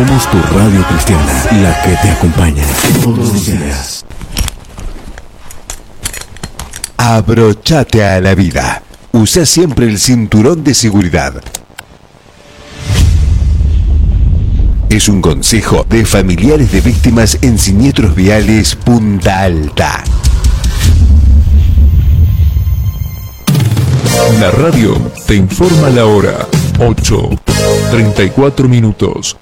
Somos tu radio cristiana, la que te acompaña todos los días. Abróchate a la vida. Usa siempre el cinturón de seguridad. Es un consejo de familiares de víctimas en siniestros viales Punta Alta. La radio te informa la hora. 8:34 minutos.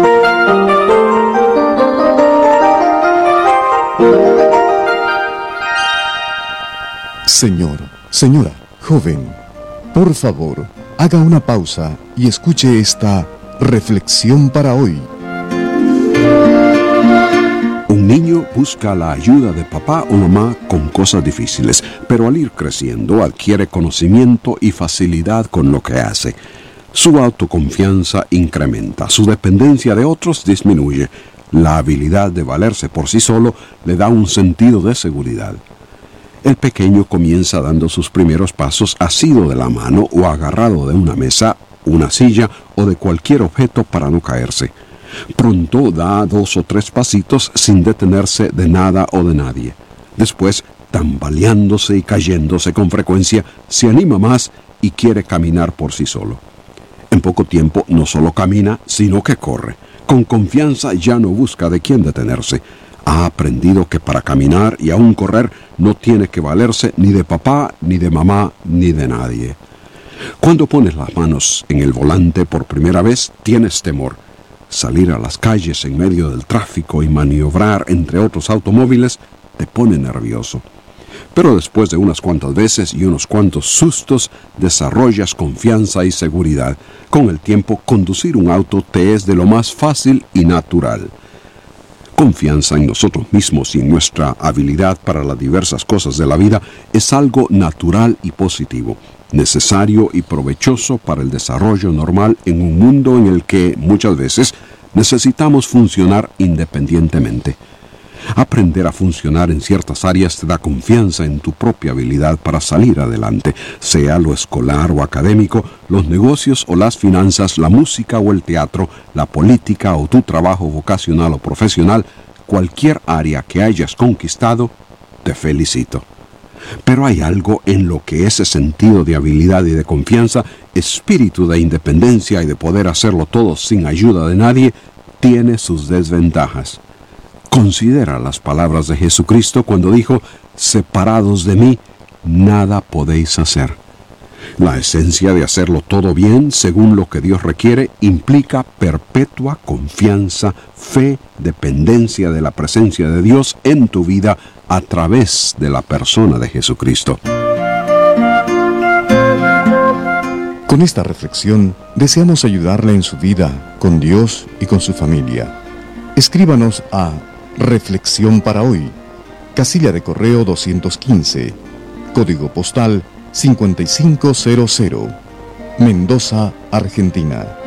Señor, señora, joven, por favor, haga una pausa y escuche esta reflexión para hoy. Un niño busca la ayuda de papá o mamá con cosas difíciles, pero al ir creciendo adquiere conocimiento y facilidad con lo que hace. Su autoconfianza incrementa, su dependencia de otros disminuye. La habilidad de valerse por sí solo le da un sentido de seguridad. El pequeño comienza dando sus primeros pasos asido de la mano o agarrado de una mesa, una silla o de cualquier objeto para no caerse. Pronto da 2 o 3 pasitos sin detenerse de nada o de nadie. Después, tambaleándose y cayéndose con frecuencia, se anima más y quiere caminar por sí solo. En poco tiempo no solo camina, sino que corre. Con confianza ya no busca de quién detenerse. Ha aprendido que para caminar y aún correr no tiene que valerse ni de papá, ni de mamá, ni de nadie. Cuando pones las manos en el volante por primera vez, tienes temor. Salir a las calles en medio del tráfico y maniobrar entre otros automóviles te pone nervioso. Pero después de unas cuantas veces y unos cuantos sustos, desarrollas confianza y seguridad. Con el tiempo, conducir un auto te es de lo más fácil y natural. Confianza en nosotros mismos y en nuestra habilidad para las diversas cosas de la vida es algo natural y positivo, necesario y provechoso para el desarrollo normal en un mundo en el que, muchas veces, necesitamos funcionar independientemente. Aprender a funcionar en ciertas áreas te da confianza en tu propia habilidad para salir adelante, sea lo escolar o académico, los negocios o las finanzas, la música o el teatro, la política o tu trabajo vocacional o profesional, cualquier área que hayas conquistado, te felicito. Pero hay algo en lo que ese sentido de habilidad y de confianza, espíritu de independencia y de poder hacerlo todo sin ayuda de nadie, tiene sus desventajas. Considera las palabras de Jesucristo cuando dijo: separados de mí, nada podéis hacer. La esencia de hacerlo todo bien, según lo que Dios requiere, implica perpetua confianza, fe, dependencia de la presencia de Dios en tu vida a través de la persona de Jesucristo. Con esta reflexión, deseamos ayudarle en su vida, con Dios y con su familia. Escríbanos a Reflexión para Hoy, casilla de correo 215, código postal 5500, Mendoza, Argentina.